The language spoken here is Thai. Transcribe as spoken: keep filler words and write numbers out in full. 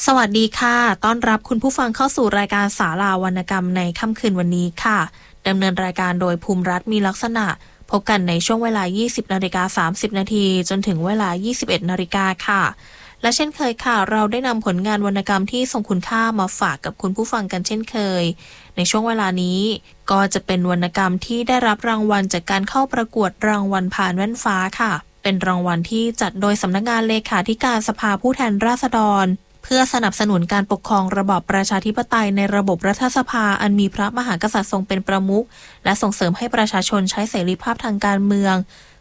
สวัสดีค่ะต้อนรับคุณผู้ฟังเข้าสู่รายการศาลาวรรณกรรมในค่ำคืนวันนี้ค่ะดำเนินรายการโดยภูมิรัตน์มีลักษณะพบกันในช่วงเวลา ยี่สิบนาฬิกาสามสิบนาทีจนถึงเวลา ยี่สิบเอ็ดนาฬิกาค่ะและเช่นเคยค่ะเราได้นำผลงานวรรณกรรมที่ทรงคุณค่ามาฝากกับคุณผู้ฟังกันเช่นเคยในช่วงเวลานี้ก็จะเป็นวรรณกรรมที่ได้รับรางวัลจากการเข้าประกวดรางวัลผ่านแว่นฟ้าค่ะเป็นรางวัลที่จัดโดยสำนักงานเลขาธิการสภาผู้แทนราษฎรเพื่อสนับสนุนการปกครองระบอบประชาธิปไตยในระบบรัฐสภาอันมีพระมหากษัตริย์ทรงเป็นประมุขและส่งเสริมให้ประชาชนใช้เสรีภาพทางการเมือง